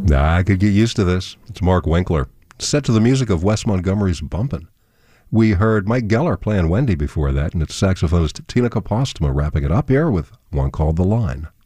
I could get used to this. It's Mark Winkler, set to the music of Wes Montgomery's Bumpin'. We heard Mike Geller playing Wendy before that, and it's saxophonist Tina Kopostma wrapping it up here with one called The Line.